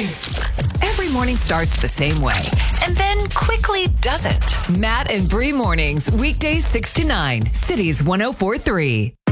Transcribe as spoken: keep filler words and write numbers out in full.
life. Every morning starts the same way and then quickly doesn't. Matt and Bree mornings, weekdays six to nine, Cities one oh four three.